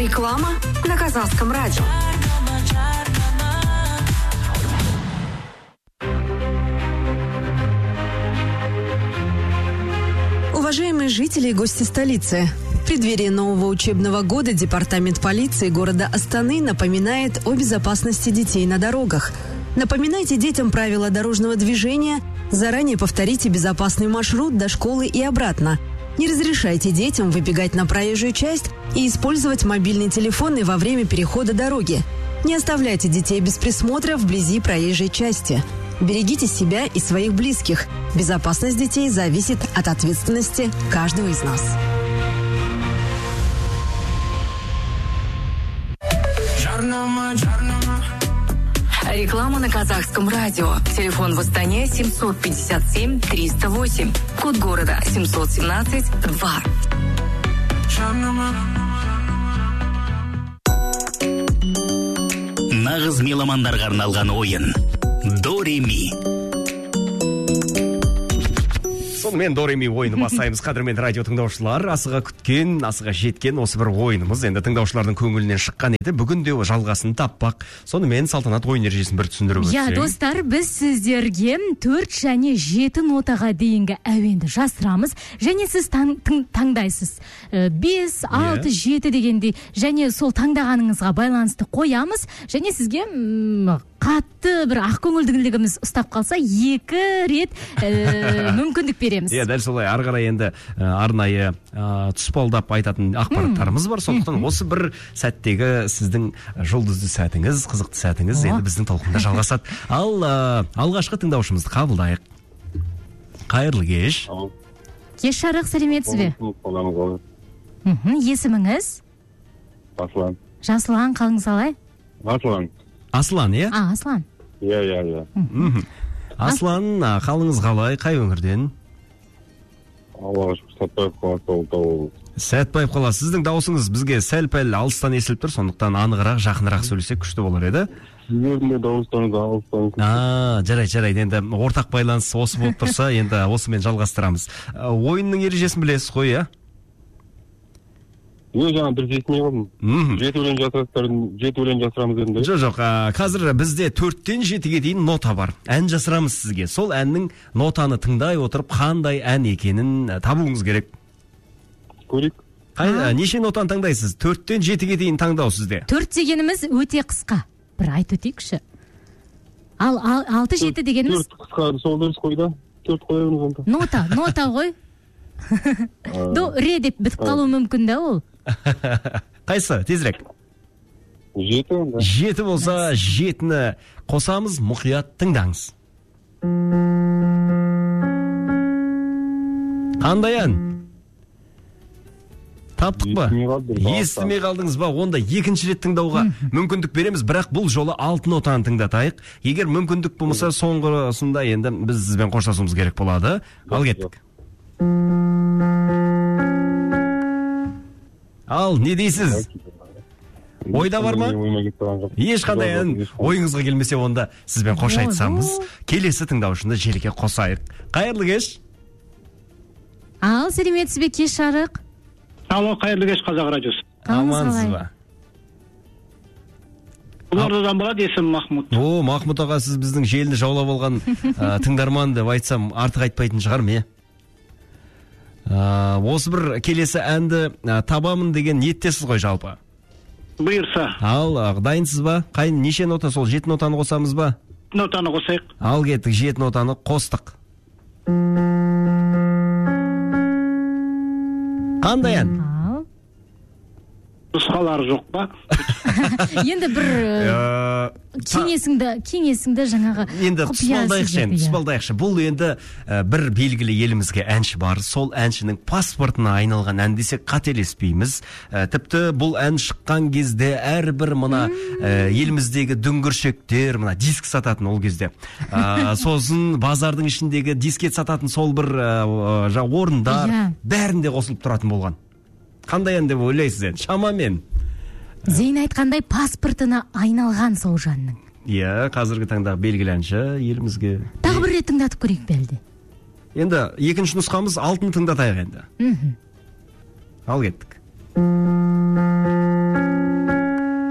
Реклама на Казахском радио. Уважаемые жители и гости столицы, в преддверии нового учебного года Департамент полиции города Астаны напоминает о безопасности детей на дорогах. Напоминайте детям правила дорожного движения, заранее повторите безопасный маршрут до школы и обратно. Не разрешайте детям выбегать на проезжую часть и использовать мобильные телефоны во время перехода дороги. Не оставляйте детей без присмотра вблизи проезжей части. Берегите себя и своих близких. Безопасность детей зависит от ответственности каждого из нас. Реклама на Казахском радио. Телефон в Астане 757-308. Код города 717-2. Нағыз меломандарға арналған ойын. До-ре-ми. Сонымен До-ре-ми ойыны бастаймыз. Қадірмен радио тыңдаушылар, асыға күткен, асыға жеткен осы бір ойынымыз енді тыңдаушылардың көңілінен шыққан еді. Бүгін де жалғасын таппақ. Сонымен Салтанат ойын ережесін бір түсіндіріп өтсең. Достар, біз сіздерге 4 және 7 нотаға дейінгі әуенді жасырамыз, және сіз таңдайсыз. 5, 6, 7 дегендей, және сол таңдағаныңызға байланысты қоямыз, және сізге қатты бір ақкөңілдігіміз ұстап қалса 2 рет мүмкіндік береміз. Дәл солай, ары қарай енді арнайы тұспалдап айтатын ақпараттарымыз бар. Сондықтан осы бір сәттегі сіздің жұлдызды сәтіңіз, қызықты сәтіңіз енді біздің толқында жалғасады. Ал алғашқы тыңдаушымызды қабылдайық. Қайырлы кеш. Кеш жарық, сәлеметсіз бе? Есіміңіз? Аслан. Жасылан, қалыңыз қалай? Аслан. Аслан, е? Аслан. Иә. Аслан, қалыңыз қалай? Қай өңірден? Аллаға шүкір, Сәтбаев қаласы. Сәтбаев қаласы. Сіздің дауысыңыз бізге сәл-пәл алыстан естіліп тұр, сондықтан анығырақ, жақынырақ сөйлесек күшті болар еді. Сіздердің дауыстарыңыз алыстан. Жарайды. Енді ортақ байланыс осы болып тұрса, енді осымен жалғастырамыз. Ойынның ережесін білесіз ғой, иә? Жаңа бір жетмей қалдым. 7 өлең жасырамыз дедім. Жоқ, қазір бізде 4-тен 7-ге дейін нота бар. Ән жасырамыз сізге. Сол әннің нотаны тыңдай отырып, қандай ән екенін табуыңыз керек. Көрейік. Неше нотаны таңдайсыз? 4-тен 7-ге дейін таңдау сізде. 4 дегеніміз өте қысқа. Бір айт өтейікші. Ал 6-7 дегеніміз... 4 қысқа, сол дұрыс қойда. 4 қойыңыз онда. Нота ғой. До ре деп бітіп қалу мүмкін да ол. Қайсы, тезірек? 7 онда. 7 болса, 7-ні қосамыз, мұқият тыңдаңыз. Қандай ән? Таптық ба? Естімей қалдыңыз ба? Онда екінші рет тыңдауға мүмкіндік береміз, бірақ бұл жолы 6 нотаны тыңдатайық. Егер мүмкіндік болмаса, соңғысында енді біз сізбен қоштасуымыз керек болады. Ал кеттік. Ал, не дейсіз? Ойда бар ма? Ешқандай ән ойыңызға келмесе, онда сізбен қош айтсамыз, келесі тыңдаушыны желіге қосайық. Қайырлы кеш. Ал, сәлеметсіз бе, кеш жарық? Алло, қайырлы кеш, Қазақ радиосы. Амансыз ба? Қызылордадан болады, есім Махмұт. Махмұт аға, сіз біздің желіні жаулап алған тыңдарман деп айтсам, артық айтпайтын шығар ме? Осы бір келесі әнді табамын деген ниеттесіз ғой жалпы? Бұйырса. Ал, дайынсыз ба? Неше нота, сол 7 нотаны қосамыз ба? Нотаны қосайық. Ал, кеттік, 7 нотаны қостық. Қандай ән? Нұсқалары жоқ па? Енді бір кеңесіңді жаңағы енді тұспалдайықшы. Бұл енді бір белгілі елімізге әнші бар. Сол әншінің паспортына айналған ән десек қателеспейміз. Тіпті бұл ән шыққан кезде әрбір мына еліміздегі дүңгіршектер мына диск сататын ол кезде. Сосын базардың ішіндегі дискет сататын сол бір орындар бәрінде қосылып тұратын болған. Қандай ән деп ойлайсыз енді? Шамамен. Зейін айтқандай паспортына айналған сол жанның. Иә, қазіргі таңда белгілі әнші елімізге. Тағы бір рет тыңдатып көрейік бәлде. Енді екінші нұсқамыз 6-ны тыңдатайық енді. Ал кеттік.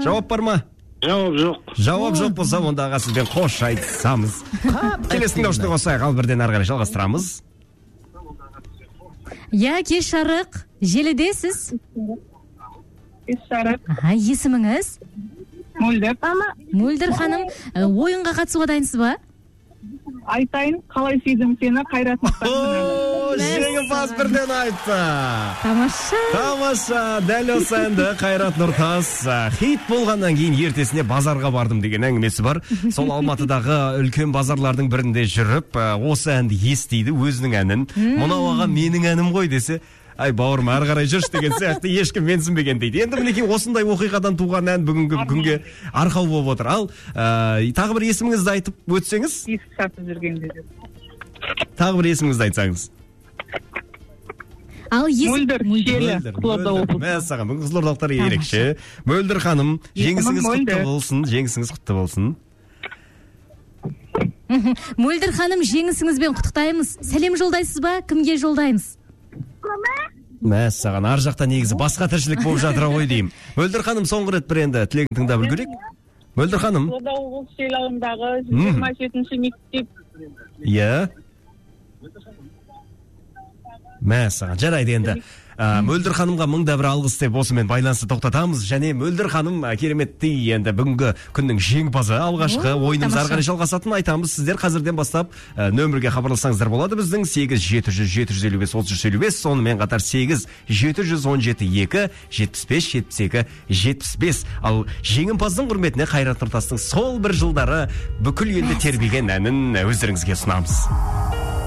Жауап бар ма? Жауап жоқ. Жауап жоқ болса, онда аға сізбен қош айтысамыз. Келесі тыңдаушыны қосайық, ал бірден ары қарай жалғастырамыз. Я, кеш жарық, желідесіз. Кеш жарық. Есіміңіз? Мөлдір. Мөлдір ханым, ойынға қатысуға дайынсыз ба? Айтайын, қалай сүйдім сені, Қайрат Нұртас. Жеңімпаз бірден айтты. Тамаша, дәл осы әнді Қайрат Нұртас хит болғаннан кейін ертесіне базарға бардым деген әңгімесі бар. Сол Алматыдағы үлкен базарлардың бірінде жүріп, осы әнді естиді, өзінің әнін. Мынау аға менің әнім ғой десе, ай бауырым ары қарай жүрші деген сияқты ешкім менсінбеген дейді. Енді мінекей осындай оқиғадан туған ән бүгінгі күнге арқау болып отыр. Ал тағы бір есіміңізді айтып өтсеңіз? Есік сатып жүргенде. Тағы бір есіміңізді айтсаңыз? Ал Мөлдір, Шелі, Қызылорда облысы. Мәссаған, бүгін қызылордалықтар ерекше. Мөлдір ханым, жеңісіңіз құтты болсын, жеңісіңіз құтты болсын. Мөлдір ханым, жеңісіңізбен құттықтаймыз. Сәлем жолдайсыз ба? Кімге жолдаймыз? Мәссаған, ар жақта негізі басқа тіршілік болып жатыр ғой деймін. Мөлдір ханым, соңғы рет бір енді тілегін тыңдап үлгерейік. Мөлдір ханым. Қызылорда облысы Шелі ауылындағы 27-ші мектеп. Иә. Мәссаған, жарайды енді. Мөлдір ханымға мыңда бір алғыс деп осымен байланысты тоқтатамыз. Және Мөлдір ханым кереметтей енді бүгінгі күннің жеңімпазы, алғашқы ойынымыз ары қарай жалғасатын айтамыз. Сіздер қазірден бастап нөмірге хабарлассаңыздар болады. Біздің 8-700-755-355, сонымен қатар 8-717-2-75-72-75. Ал жеңімпаздың құрметіне Қайрат Нұртастың сол бір жылдары бүкіл елді тербеген әнін өздеріңізге ұсынамыз.